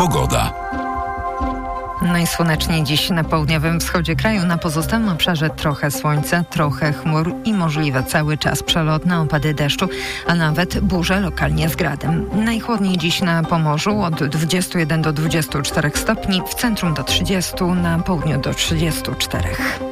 Pogoda. Najsłoneczniej dziś na południowym wschodzie kraju, na pozostałym obszarze trochę słońca, trochę chmur i możliwe cały czas przelotne opady deszczu, a nawet burze lokalnie z gradem. Najchłodniej dziś na Pomorzu od 21 do 24 stopni, w centrum do 30, na południu do 34.